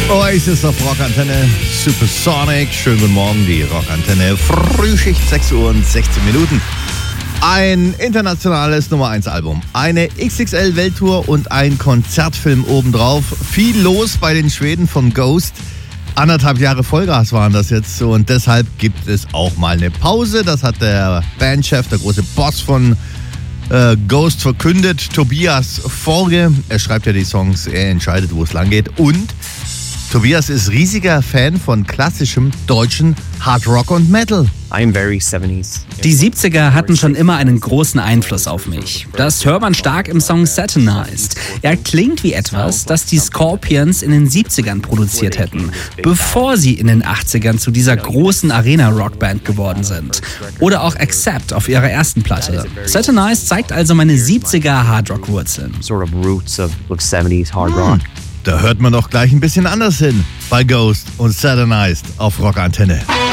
Oasis auf Rockantenne, Supersonic. Schönen guten Morgen, die Rockantenne. Frühschicht, 6 Uhr und 16 Minuten. Ein internationales Nummer 1 Album, eine XXL-Welttour und ein Konzertfilm obendrauf. Viel los bei den Schweden von Ghost. 1,5 Jahre Vollgas waren das jetzt und deshalb gibt es auch mal eine Pause. Das hat der Bandchef, der große Boss von Ghost verkündet, Tobias Forge. Er schreibt ja die Songs, er entscheidet, wo es lang geht. Und Tobias ist riesiger Fan von klassischem deutschen Hard Rock und Metal. Die 70er hatten schon immer einen großen Einfluss auf mich. Das hört man stark im Song Satanized. Er klingt wie etwas, das die Scorpions in den 70ern produziert hätten, bevor sie in den 80ern zu dieser großen Arena-Rockband geworden sind. Oder auch Accept auf ihrer ersten Platte. Satanized zeigt also meine 70er Hardrock-Wurzeln. Da hört man doch gleich ein bisschen anders hin bei Ghost und Satanized auf Rockantenne.